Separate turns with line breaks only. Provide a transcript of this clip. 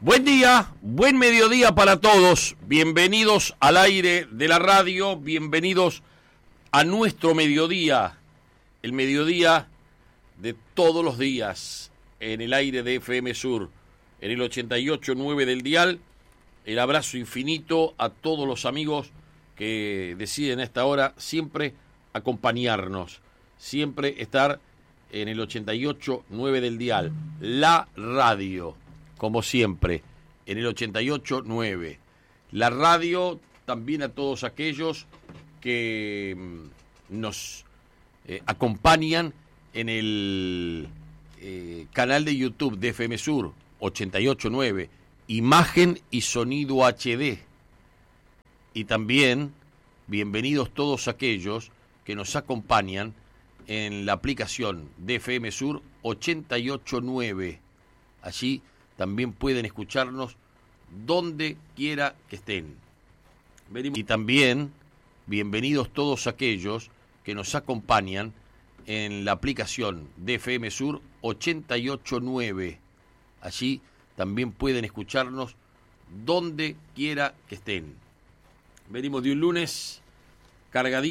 Buen día, buen mediodía para todos. Bienvenidos al aire de la radio, bienvenidos a nuestro mediodía, el mediodía de todos los días en el aire de FM Sur, en el 88.9 del dial. El abrazo infinito a todos los amigos que deciden a esta hora siempre acompañarnos, siempre estar en el 88.9 del dial, la radio. Como siempre, en el 88.9. La radio, también a todos aquellos que nos acompañan en el canal de YouTube de FM Sur 88.9, imagen y sonido HD. Y también, bienvenidos todos aquellos que nos acompañan en la aplicación de FM Sur 88.9. Allí también pueden escucharnos donde quiera que estén. Y también, bienvenidos todos aquellos que nos acompañan en la aplicación de FM Sur 88.9. Allí también pueden escucharnos donde quiera que estén. Venimos de un lunes cargadito.